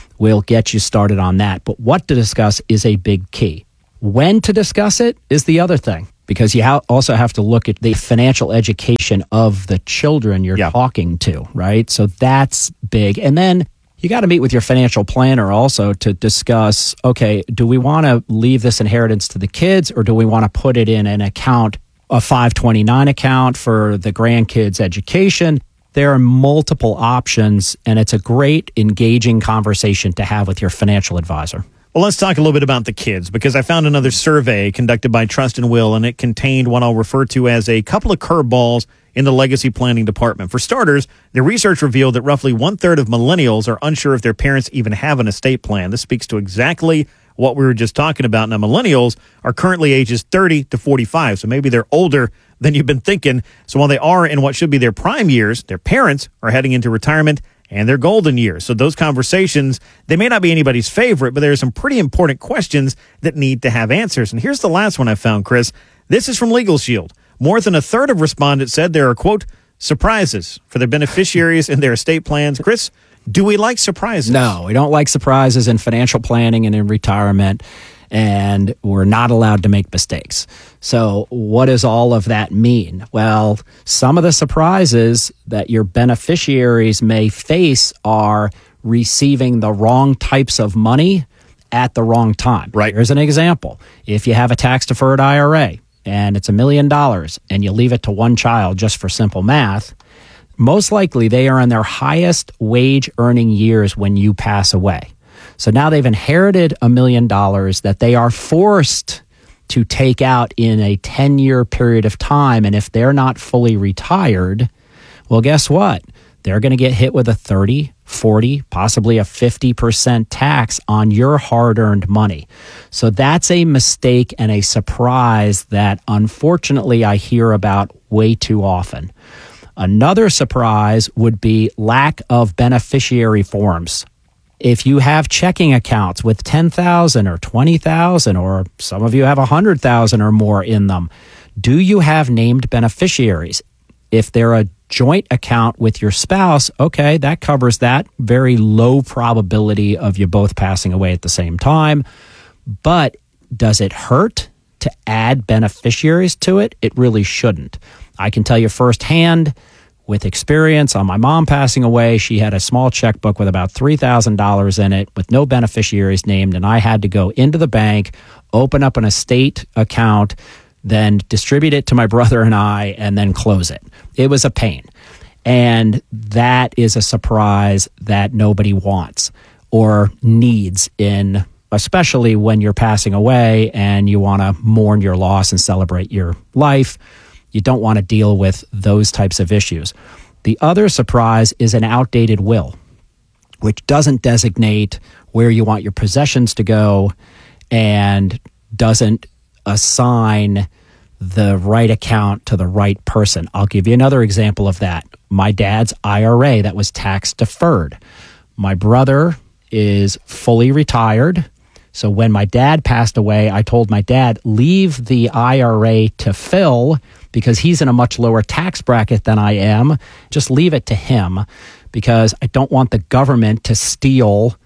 get you started on that. But what to discuss is a big key. When to discuss it is the other thing, because you also have to look at the financial education of the children you're talking to, right? So that's big. And then you got to meet with your financial planner also to discuss, okay, do we want to leave this inheritance to the kids, or do we want to put it in an account, a 529 account for the grandkids' education? There are multiple options, and it's a great, engaging conversation to have with your financial advisor. Well, let's talk a little bit about the kids, because I found another survey conducted by Trust and Will, and it contained what I'll refer to as a couple of curveballs in the legacy planning department. For starters, the research revealed that roughly 1/3 of millennials are unsure if their parents even have an estate plan. This speaks to exactly what we were just talking about. Now, millennials are currently ages 30 to 45, so maybe they're older than you've been thinking. So while they are in what should be their prime years, their parents are heading into retirement and their golden years. So those conversations, they may not be anybody's favorite, but there are some pretty important questions that need to have answers. And here's the last one I found, Chris. This is from Legal Shield. More than 1/3 of respondents said there are, quote, surprises for their beneficiaries in their estate plans. Chris, do we like surprises? No, we don't like surprises in financial planning and in retirement, and we're not allowed to make mistakes. So what does all of that mean? Well, some of the surprises that your beneficiaries may face are receiving the wrong types of money at the wrong time. Right. Here's an example. If you have a tax-deferred IRA and it's $1 million and you leave it to one child just for simple math, most likely they are in their highest wage earning years when you pass away. So now they've inherited $1 million that they are forced to take out in a 10-year period of time. And if they're not fully retired, well, guess what? They're going to get hit with a 30, 40, possibly a 50% tax on your hard-earned money. So that's a mistake and a surprise that unfortunately I hear about way too often. Another surprise would be lack of beneficiary forms. If you have checking accounts with 10,000 or 20,000, or some of you have 100,000 or more in them, do you have named beneficiaries? If they're a joint account with your spouse, okay, that covers that. Very low probability of you both passing away at the same time. But does it hurt to add beneficiaries to it? It really shouldn't. I can tell you firsthand, with experience, on my mom passing away, she had a small checkbook with about $3,000 in it with no beneficiaries named, and I had to go into the bank, open up an estate account, then distribute it to my brother and I, and then close it. It was a pain. And that is a surprise that nobody wants or needs, especially when you're passing away and you want to mourn your loss and celebrate your life. You don't want to deal with those types of issues. The other surprise is an outdated will, which doesn't designate where you want your possessions to go and doesn't assign the right account to the right person. I'll give you another example of that. My dad's IRA that was tax deferred. My brother is fully retired. So when my dad passed away, I told my dad, leave the IRA to Phil because he's in a much lower tax bracket than I am. Just leave it to him because I don't want the government to steal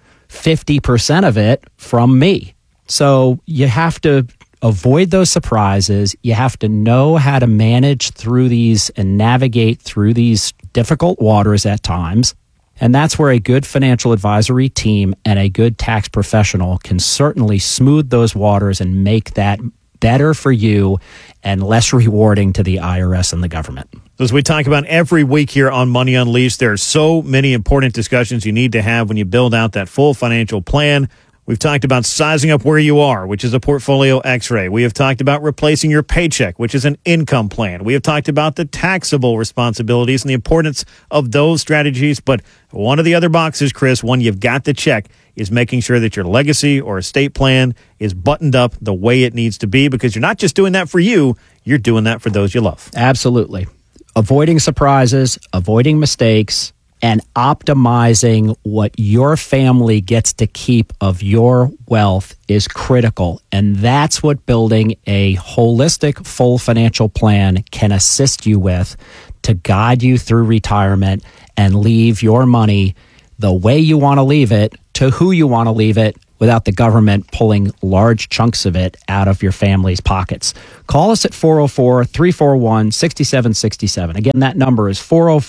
50% of it from me. So you have to avoid those surprises. You have to know how to manage through these and navigate through these difficult waters at times. And that's where a good financial advisory team and a good tax professional can certainly smooth those waters and make that better for you and less rewarding to the IRS and the government. As we talk about every week here on Money Unleashed, there are so many important discussions you need to have when you build out that full financial plan. We've talked about sizing up where you are, which is a portfolio x-ray. We have talked about replacing your paycheck, which is an income plan. We have talked about the taxable responsibilities and the importance of those strategies. But one of the other boxes, Chris, one you've got to check is making sure that your legacy or estate plan is buttoned up the way it needs to be, because you're not just doing that for you, you're doing that for those you love. Absolutely. avoiding surprises, avoiding mistakes, and optimizing what your family gets to keep of your wealth is critical. And that's what building a holistic, full financial plan can assist you with to guide you through retirement and leave your money the way you want to leave it to who you want to leave it without the government pulling large chunks of it out of your family's pockets. Call us at 404-341-6767. Again, that number is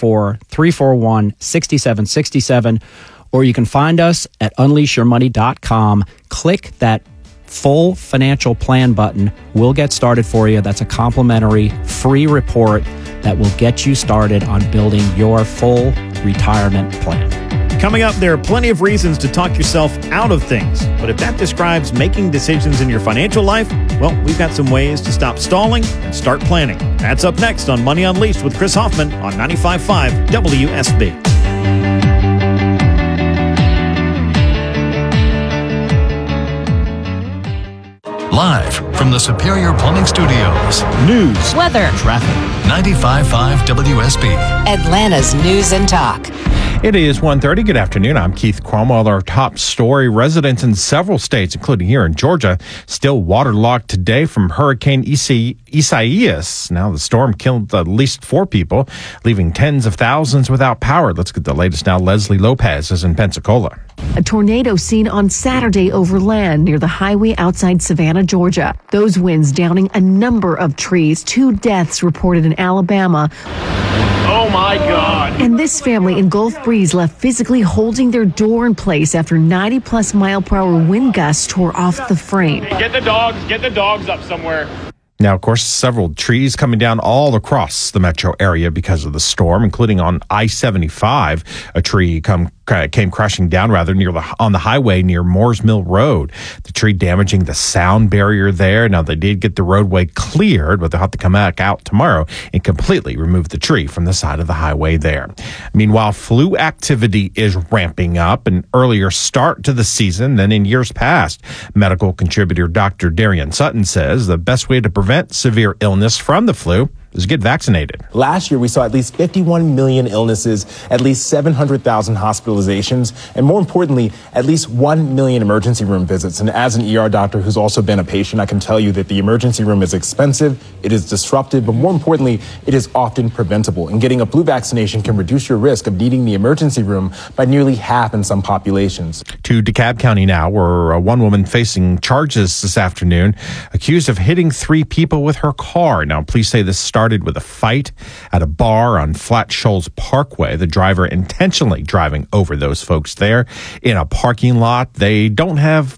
404-341-6767. Or you can find us at unleashyourmoney.com. Click that full financial plan button. We'll get started for you. That's a complimentary free report that will get you started on building your full retirement plan. Coming up, there are plenty of reasons to talk yourself out of things. But if that describes making decisions in your financial life, well, we've got some ways to stop stalling and start planning. That's up next on Money Unleashed with Chris Hoffman on 95.5 WSB. Live from the Superior Plumbing Studios. News, weather, traffic. 95.5 WSB. Atlanta's News and Talk. It is 1:30. Good afternoon. I'm Keith Cromwell. Our top story: residents in several states, including here in Georgia, still waterlogged today from Hurricane Isaias. Now, the storm killed at least 4 people, leaving tens of thousands without power. Let's get the latest now. Leslie Lopez is in Pensacola. A tornado seen on Saturday over land near the highway outside Savannah, Georgia. Those winds downing a number of trees. 2 deaths reported in Alabama. Oh my God. And this family in Gulf Breeze left physically holding their door in place after 90+ mile-per-hour wind gusts tore off the frame. Hey, get the dogs up somewhere. Now, of course, several trees coming down all across the metro area because of the storm, including on I-75. A tree came crashing down on the highway near Moores Mill Road. The tree damaging the sound barrier there. Now, they did get the roadway cleared, but they'll have to come back out tomorrow and completely remove the tree from the side of the highway there. Meanwhile, flu activity is ramping up, an earlier start to the season than in years past. Medical contributor Dr. Darian Sutton says the best way to prevent severe illness from the flu is get vaccinated. Last year, we saw at least 51 million illnesses, at least 700,000 hospitalizations, and more importantly, at least 1 million emergency room visits. And as an ER doctor who's also been a patient, I can tell you that the emergency room is expensive, it is disruptive, but more importantly, it is often preventable. And getting a flu vaccination can reduce your risk of needing the emergency room by nearly half in some populations. To DeKalb County now, where one woman facing charges this afternoon, accused of hitting 3 people with her car. Now, police say this started with a fight at a bar on Flat Shoals Parkway. The driver intentionally driving over those folks there in a parking lot. They don't have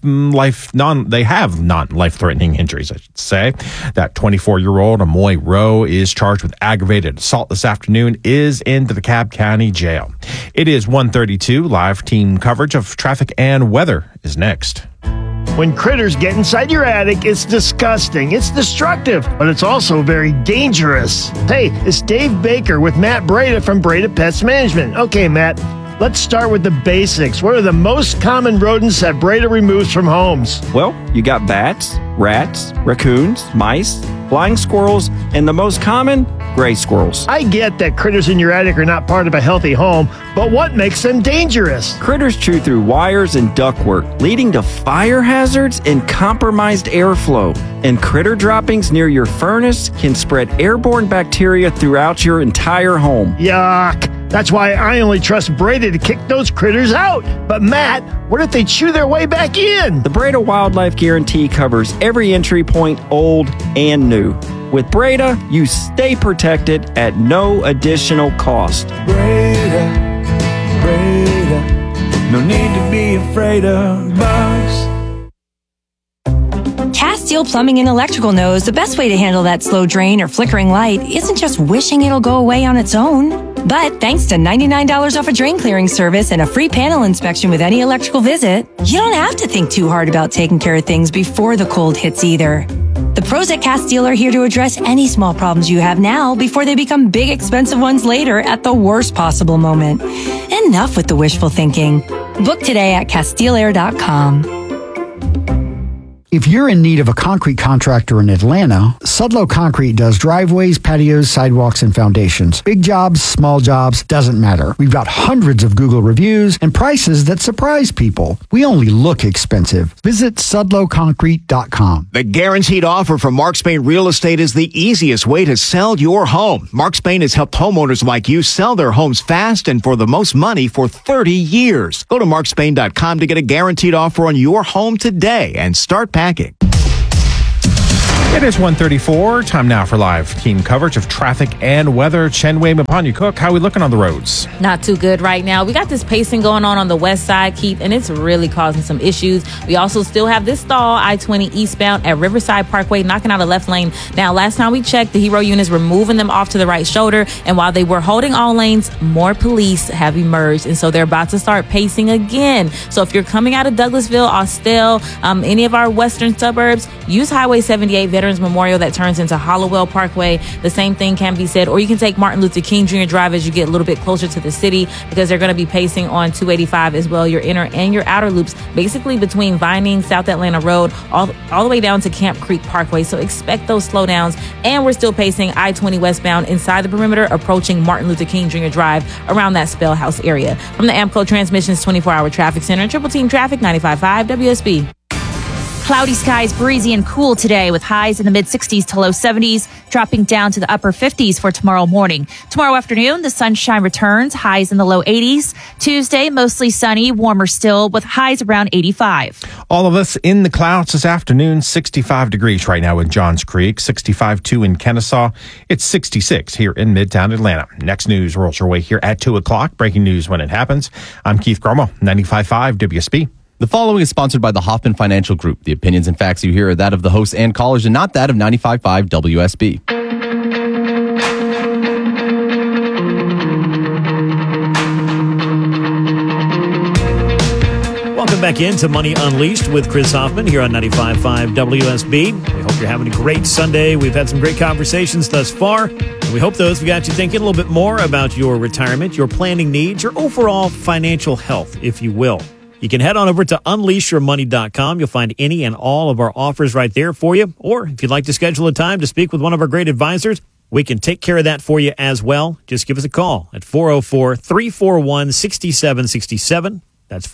non-life-threatening injuries, I should say. That 24-year-old Amoy Rowe is charged with aggravated assault this afternoon, is in the DeKalb County Jail. It is 1:32. Live team coverage of traffic and weather is next. When critters get inside your attic, it's disgusting. It's destructive, but it's also very dangerous. Hey, it's Dave Baker with Matt Breda from Breda Pest Management. Okay, Matt, let's start with the basics. What are the most common rodents that Breda removes from homes? Well, you got bats, rats, raccoons, mice, flying squirrels, and the most common, gray squirrels. I get that critters in your attic are not part of a healthy home, but what makes them dangerous? Critters chew through wires and ductwork, leading to fire hazards and compromised airflow. And critter droppings near your furnace can spread airborne bacteria throughout your entire home. Yuck! That's why I only trust Breda to kick those critters out. But Matt, what if they chew their way back in? The Breda Wildlife Guarantee covers every entry point, old and new. With Breda, you stay protected at no additional cost. Breda, no need to be afraid of bugs. Castile Plumbing and Electrical knows the best way to handle that slow drain or flickering light isn't just wishing it'll go away on its own. But thanks to $99 off a drain clearing service and a free panel inspection with any electrical visit, you don't have to think too hard about taking care of things before the cold hits either. The pros at Castile are here to address any small problems you have now before they become big expensive ones later at the worst possible moment. Enough with the wishful thinking. Book today at CastileAir.com. If you're in need of a concrete contractor in Atlanta, Sudlow Concrete does driveways, patios, sidewalks, and foundations. Big jobs, small jobs, doesn't matter. We've got hundreds of Google reviews and prices that surprise people. We only look expensive. Visit sudlowconcrete.com. The guaranteed offer from Mark Spain Real Estate is the easiest way to sell your home. Mark Spain has helped homeowners like you sell their homes fast and for the most money for 30 years. Go to markspain.com to get a guaranteed offer on your home today and start packing. It is 1:34. Time now for live team coverage of traffic and weather. Chen Wei Mapanya Cook, how are we looking on the roads? Not too good right now. We got this pacing going on the west side, Keith, and it's really causing some issues. We also still have this stall, I-20 eastbound at Riverside Parkway, knocking out a left lane. Now, last time we checked, the Hero units were moving them off to the right shoulder, and while they were holding all lanes, more police have emerged, and so they're about to start pacing again. So if you're coming out of Douglasville, Austell, any of our western suburbs, use Highway 78 Veterans Memorial that turns into Hollowell Parkway. The same thing can be said, or you can take Martin Luther King Jr. Drive as you get a little bit closer to the city, because they're going to be pacing on 285 as well, your inner and your outer loops, basically between Vining, South Atlanta Road, all the way down to Camp Creek Parkway. So expect those slowdowns. And we're still pacing I-20 westbound inside the perimeter, approaching Martin Luther King Jr. Drive around that Spell House area. From the AMCO Transmissions 24-hour traffic center, Triple Team Traffic, 95.5 WSB. Cloudy skies, breezy and cool today with highs in the mid-60s to low 70s, dropping down to the upper 50s for tomorrow morning. Tomorrow afternoon, the sunshine returns, highs in the low 80s. Tuesday, mostly sunny, warmer still with highs around 85. All of us in the clouds this afternoon, 65 degrees right now in Johns Creek, 65.2 in Kennesaw. It's 66 here in Midtown Atlanta. Next news rolls your way here at 2 o'clock. Breaking news when it happens. I'm Keith Gromo, 95.5 WSB. The following is sponsored by the Hoffman Financial Group. The opinions and facts you hear are that of the hosts and callers and not that of 95.5 WSB. Welcome back into Money Unleashed with Chris Hoffman here on 95.5 WSB. We hope you're having a great Sunday. We've had some great conversations thus far, and we hope those have got you thinking a little bit more about your retirement, your planning needs, your overall financial health, if you will. You can head on over to unleashyourmoney.com. You'll find any and all of our offers right there for you. Or if you'd like to schedule a time to speak with one of our great advisors, we can take care of that for you as well. Just give us a call at 404-341-6767. That's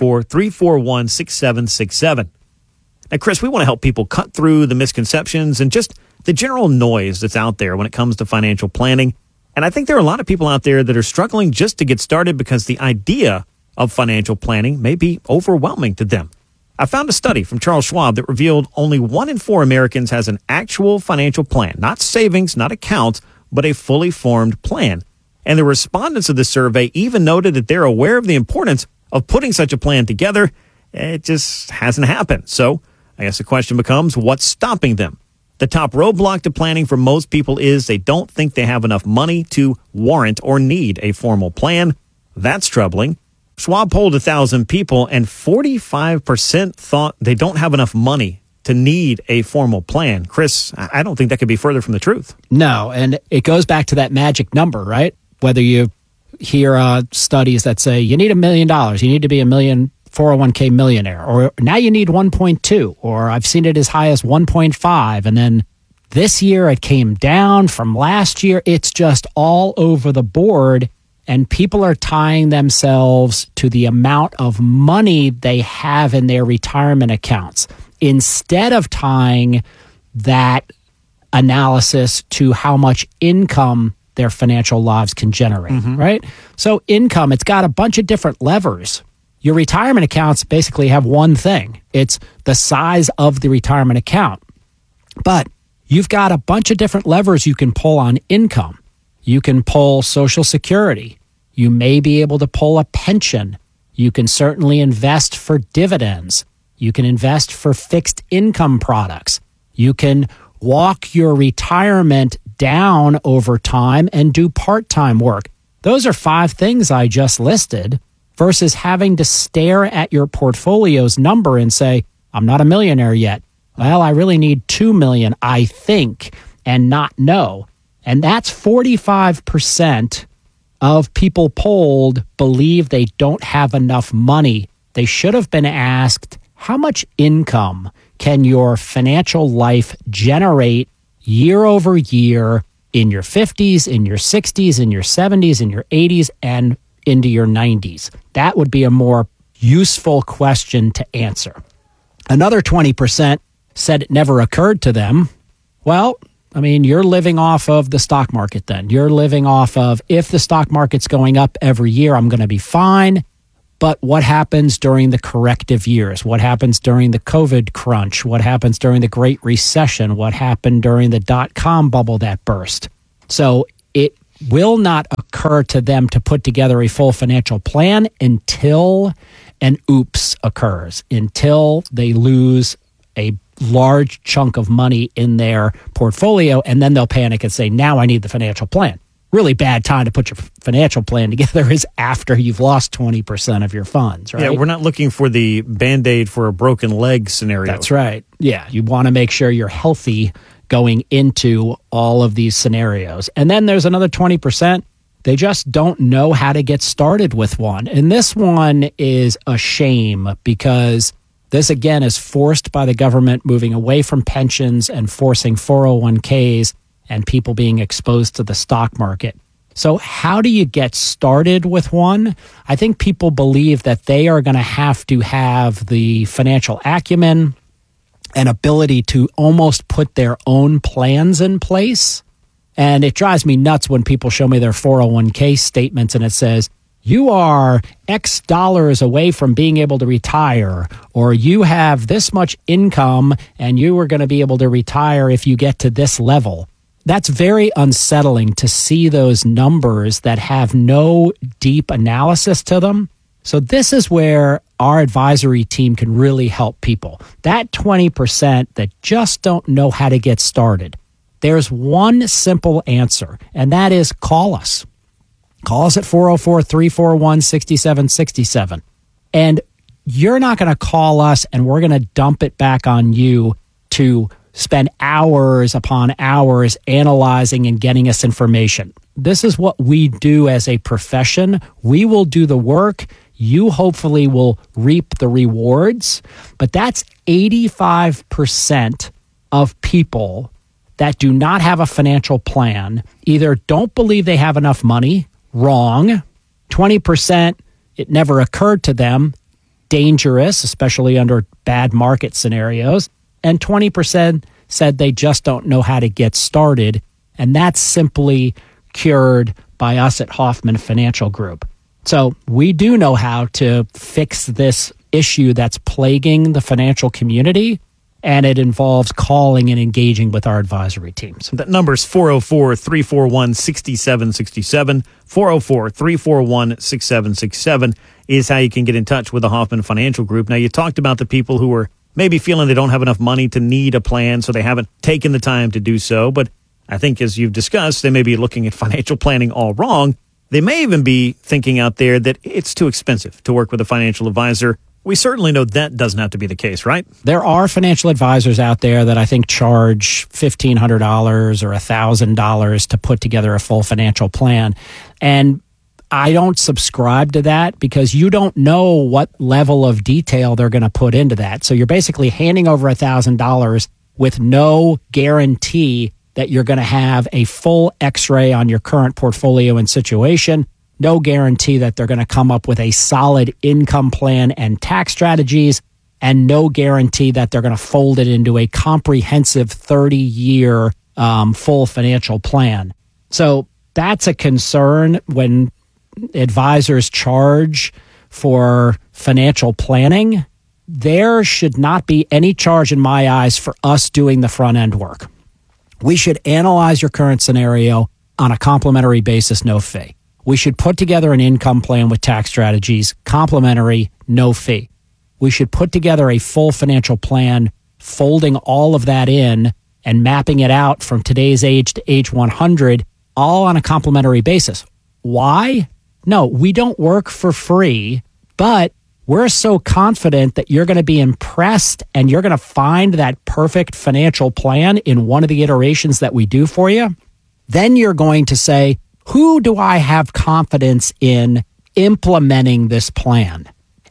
404-341-6767. Now, Chris, we want to help people cut through the misconceptions and just the general noise that's out there when it comes to financial planning. And I think there are a lot of people out there that are struggling just to get started because the idea of financial planning may be overwhelming to them. I found a study from Charles Schwab that revealed only 1 in 4 Americans has an actual financial plan, not savings, not accounts, but a fully formed plan. And the respondents of this survey even noted that they're aware of the importance of putting such a plan together. It just hasn't happened. So I guess the question becomes, what's stopping them? The top roadblock to planning for most people is they don't think they have enough money to warrant or need a formal plan. That's troubling. Schwab polled 1,000 people, and 45% thought they don't have enough money to need a formal plan. Chris, I don't think that could be further from the truth. No, and it goes back to that magic number, right? Whether you hear studies that say you need $1 million, you need to be a 401k millionaire, or now you need 1.2, or I've seen it as high as 1.5, and then this year it came down from last year. It's just all over the board. And people are tying themselves to the amount of money they have in their retirement accounts instead of tying that analysis to how much income their financial lives can generate, right? So income, it's got a bunch of different levers. Your retirement accounts basically have one thing. It's the size of the retirement account. But you've got a bunch of different levers you can pull on income. You can pull Social Security. You may be able to pull a pension. You can certainly invest for dividends. You can invest for fixed income products. You can walk your retirement down over time and do part-time work. Those are 5 things I just listed versus having to stare at your portfolio's number and say, I'm not a millionaire yet. Well, I really need 2 million, I think, and not know. And that's 45% of people polled believe they don't have enough money. They should have been asked, how much income can your financial life generate year over year in your 50s, in your 60s, in your 70s, in your 80s, and into your 90s? That would be a more useful question to answer. Another 20% said it never occurred to them. Well, I mean, you're living off of the stock market then. You're living off of, if the stock market's going up every year, I'm going to be fine. But what happens during the corrective years? What happens during the COVID crunch? What happens during the Great Recession? What happened during the dot-com bubble that burst? So it will not occur to them to put together a full financial plan until an oops occurs, until they lose a large chunk of money in their portfolio, and then they'll panic and say, now I need the financial plan. Really bad time to put your financial plan together is after you've lost 20% of your funds, right? Yeah, we're not looking for the Band-Aid for a broken leg scenario. That's right. Yeah, you want to make sure you're healthy going into all of these scenarios. And then there's another 20%. They just don't know how to get started with one. And this one is a shame because this, again, is forced by the government moving away from pensions and forcing 401ks and people being exposed to the stock market. So how do you get started with one? I think people believe that they are going to have the financial acumen and ability to almost put their own plans in place. And it drives me nuts when people show me their 401k statements and it says, you are X dollars away from being able to retire, or you have this much income and you are going to be able to retire if you get to this level. That's very unsettling to see those numbers that have no deep analysis to them. So this is where our advisory team can really help people. That 20% that just don't know how to get started. There's one simple answer, and that is call us. Call us at 404-341-6767. And you're not going to call us and we're going to dump it back on you to spend hours upon hours analyzing and getting us information. This is what we do as a profession. We will do the work. You hopefully will reap the rewards. But that's 85% of people that do not have a financial plan, either don't believe they have enough money, wrong. 20%, it never occurred to them, dangerous, especially under bad market scenarios. And 20% said they just don't know how to get started. And that's simply cured by us at Hoffman Financial Group. So we do know how to fix this issue that's plaguing the financial community. And it involves calling and engaging with our advisory teams. That number is 404-341-6767. 404-341-6767 is how you can get in touch with the Hoffman Financial Group. Now, you talked about the people who are maybe feeling they don't have enough money to need a plan, so they haven't taken the time to do so. But I think, as you've discussed, they may be looking at financial planning all wrong. They may even be thinking out there that it's too expensive to work with a financial advisor. We certainly know that doesn't have to be the case, right? There are financial advisors out there that I think charge $1,500 or $1,000 to put together a full financial plan. And I don't subscribe to that because you don't know what level of detail they're going to put into that. So you're basically handing over $1,000 with no guarantee that you're going to have a full X-ray on your current portfolio and situation. No guarantee that they're going to come up with a solid income plan and tax strategies, and no guarantee that they're going to fold it into a comprehensive 30-year full financial plan. So that's a concern when advisors charge for financial planning. There should not be any charge in my eyes for us doing the front end work. We should analyze your current scenario on a complimentary basis, no fee. We should put together an income plan with tax strategies, complimentary, no fee. We should put together a full financial plan, folding all of that in and mapping it out from today's age to age 100, all on a complimentary basis. Why? No, we don't work for free, but we're so confident that you're going to be impressed and you're going to find that perfect financial plan in one of the iterations that we do for you. Then you're going to say, who do I have confidence in implementing this plan?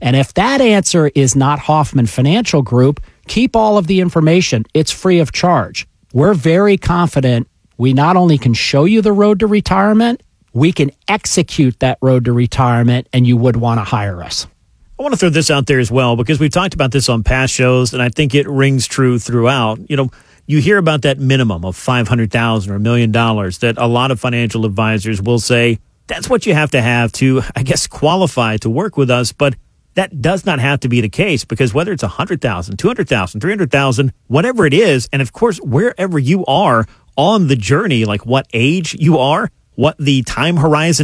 And if that answer is not Hoffman Financial Group, keep all of the information. It's free of charge. We're very confident we not only can show you the road to retirement, we can execute that road to retirement, and you would want to hire us. I want to throw this out there as well, because we've talked about this on past shows, and I think it rings true throughout. You know, you hear about that minimum of $500,000 or $1 million that a lot of financial advisors will say that's what you have to, I guess, qualify to work with us. But that does not have to be the case, because whether it's $100,000, $200,000, $300,000, whatever it is, and of course, wherever you are on the journey, like what age you are, what the time horizon